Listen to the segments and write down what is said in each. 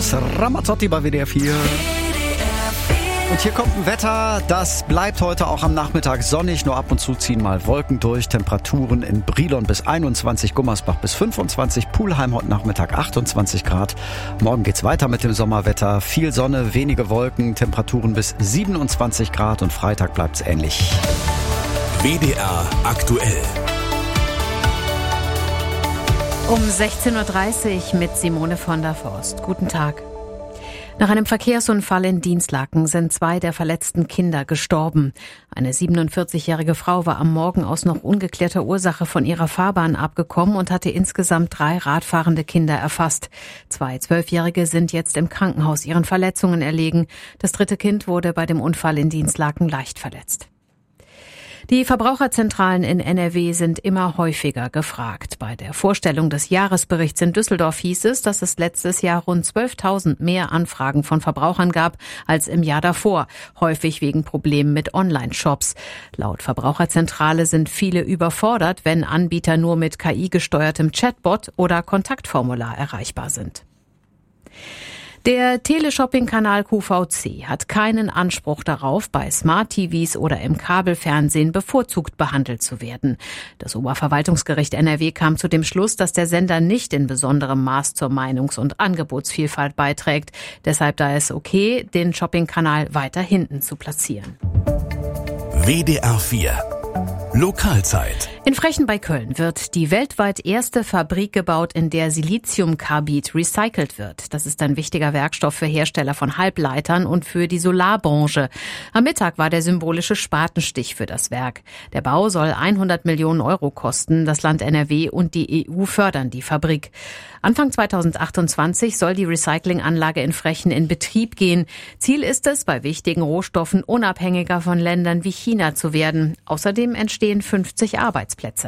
Eros Ramazzotti bei WDR 4. Und hier kommt ein Wetter, das bleibt heute auch am Nachmittag sonnig, nur ab und zu ziehen mal Wolken durch. Temperaturen in Brilon bis 21, Gummersbach bis 25, Pulheim heute Nachmittag 28 Grad. Morgen geht's weiter mit dem Sommerwetter, viel Sonne, wenige Wolken, Temperaturen bis 27 Grad und Freitag bleibt's ähnlich. WDR aktuell. Um 16.30 Uhr mit Simone von der Forst. Guten Tag. Nach einem Verkehrsunfall in Dinslaken sind 2 der verletzten Kinder gestorben. Eine 47-jährige Frau war am Morgen aus noch ungeklärter Ursache von ihrer Fahrbahn abgekommen und hatte insgesamt 3 radfahrende Kinder erfasst. 2 12-Jährige sind jetzt im Krankenhaus ihren Verletzungen erlegen. Das 3. Kind wurde bei dem Unfall in Dinslaken leicht verletzt. Die Verbraucherzentralen in NRW sind immer häufiger gefragt. Bei der Vorstellung des Jahresberichts in Düsseldorf hieß es, dass es letztes Jahr rund 12.000 mehr Anfragen von Verbrauchern gab als im Jahr davor, häufig wegen Problemen mit Online-Shops. Laut Verbraucherzentrale sind viele überfordert, wenn Anbieter nur mit KI-gesteuertem Chatbot oder Kontaktformular erreichbar sind. Der Teleshopping-Kanal QVC hat keinen Anspruch darauf, bei Smart-TVs oder im Kabelfernsehen bevorzugt behandelt zu werden. Das Oberverwaltungsgericht NRW kam zu dem Schluss, dass der Sender nicht in besonderem Maß zur Meinungs- und Angebotsvielfalt beiträgt. Deshalb sei es okay, den Shopping-Kanal weiter hinten zu platzieren. WDR 4 Lokalzeit. In Frechen bei Köln wird die weltweit erste Fabrik gebaut, in der Siliziumkarbid recycelt wird. Das ist ein wichtiger Werkstoff für Hersteller von Halbleitern und für die Solarbranche. Am Mittag war der symbolische Spatenstich für das Werk. Der Bau soll 100 Millionen Euro kosten. Das Land NRW und die EU fördern die Fabrik. Anfang 2028 soll die Recyclinganlage in Frechen in Betrieb gehen. Ziel ist es, bei wichtigen Rohstoffen unabhängiger von Ländern wie China zu werden. Außerdem entstehen 50 Arbeitsplätze.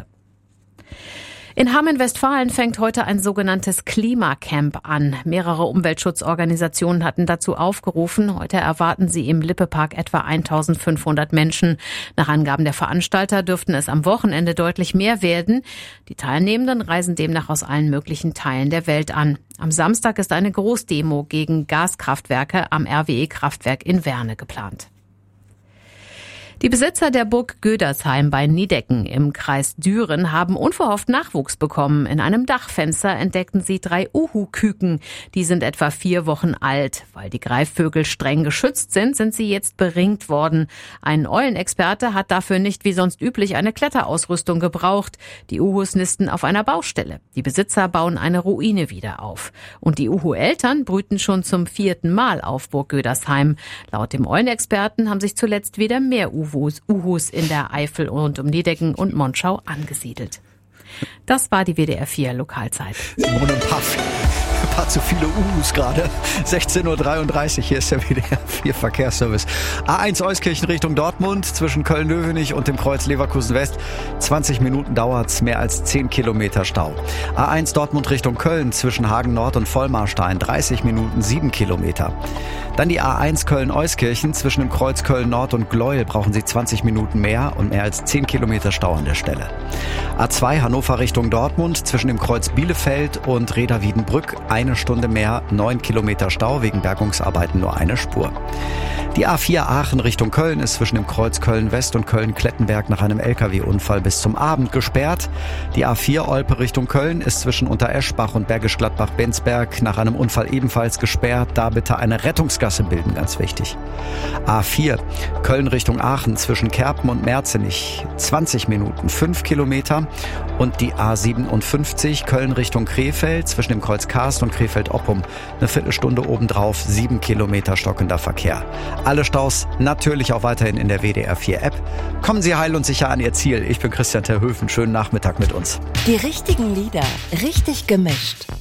In Hamm-in-Westfalen fängt heute ein sogenanntes Klimacamp an. Mehrere Umweltschutzorganisationen hatten dazu aufgerufen. Heute erwarten sie im Lippepark etwa 1.500 Menschen. Nach Angaben der Veranstalter dürften es am Wochenende deutlich mehr werden. Die Teilnehmenden reisen demnach aus allen möglichen Teilen der Welt an. Am Samstag ist eine Großdemo gegen Gaskraftwerke am RWE-Kraftwerk in Werne geplant. Die Besitzer der Burg Gödersheim bei Niedecken im Kreis Düren haben unverhofft Nachwuchs bekommen. In einem Dachfenster entdeckten sie 3 Uhu-Küken. Die sind etwa 4 Wochen alt. Weil die Greifvögel streng geschützt sind, sind sie jetzt beringt worden. Ein Eulenexperte hat dafür nicht wie sonst üblich eine Kletterausrüstung gebraucht. Die Uhus nisten auf einer Baustelle. Die Besitzer bauen eine Ruine wieder auf. Und die Uhu-Eltern brüten schon zum 4. Mal auf Burg Gödersheim. Laut dem Eulenexperten haben sich zuletzt wieder mehr Uhus in der Eifel rund um Niedecken und Monschau angesiedelt. Das war die WDR 4 Lokalzeit. Simone, ein paar zu viele Uhus gerade. 16.33 Uhr, hier ist der WDR 4 Verkehrsservice. A1 Euskirchen Richtung Dortmund, zwischen Köln-Löwenich und dem Kreuz Leverkusen West. 20 Minuten dauert's, mehr als 10 Kilometer Stau. A1 Dortmund Richtung Köln, zwischen Hagen Nord und Vollmarstein. 30 Minuten, 7 Kilometer. Dann die A1 Köln-Euskirchen, zwischen dem Kreuz Köln-Nord und Gleuel brauchen Sie 20 Minuten mehr und mehr als 10 Kilometer Stau an der Stelle. A2 Hannover Richtung Dortmund, zwischen dem Kreuz Bielefeld und Reda-Wiedenbrück 1 Stunde mehr, 9 Kilometer Stau, wegen Bergungsarbeiten nur eine Spur. Die A4 Aachen Richtung Köln ist zwischen dem Kreuz Köln-West und Köln-Klettenberg nach einem LKW-Unfall bis zum Abend gesperrt. Die A4 Olpe Richtung Köln ist zwischen Untereschbach und Bergisch Gladbach-Benzberg nach einem Unfall ebenfalls gesperrt. Da bitte eine Rettungsgasse bilden, ganz wichtig. A4 Köln Richtung Aachen zwischen Kerpen und Merzenich 20 Minuten, 5 Kilometer. Und die A57 Köln Richtung Krefeld zwischen dem Kreuz Karst und Krefeld-Oppum eine Viertelstunde obendrauf, 7 Kilometer stockender Verkehr. Alle Staus natürlich auch weiterhin in der WDR 4 App. Kommen Sie heil und sicher an Ihr Ziel. Ich bin Christian Terhöfen. Schönen Nachmittag mit uns. Die richtigen Lieder, richtig gemischt.